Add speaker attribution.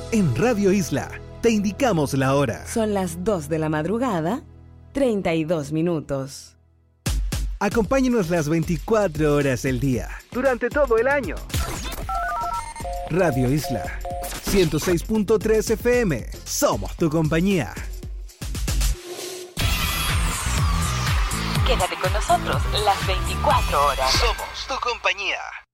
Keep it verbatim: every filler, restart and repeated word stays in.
Speaker 1: En Radio Isla, te indicamos la hora.
Speaker 2: Son las dos de la madrugada, treinta y dos minutos.
Speaker 1: Acompáñenos las veinticuatro horas del día, durante todo el año. Radio Isla, ciento seis punto tres F M. Somos tu compañía.
Speaker 3: Quédate con nosotros las veinticuatro horas.
Speaker 1: Somos tu compañía.